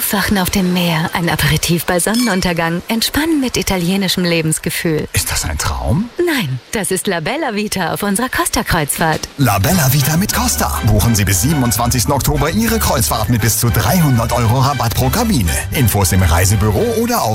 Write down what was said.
Aufwachen auf dem Meer, ein Aperitif bei Sonnenuntergang, Entspannen mit italienischem Lebensgefühl. Ist das ein Traum? Nein, das ist La Bella Vita auf unserer Costa-Kreuzfahrt. La Bella Vita mit Costa. Buchen Sie bis 27. Oktober Ihre Kreuzfahrt mit bis zu 300 € Rabatt pro Kabine. Infos im Reisebüro oder auf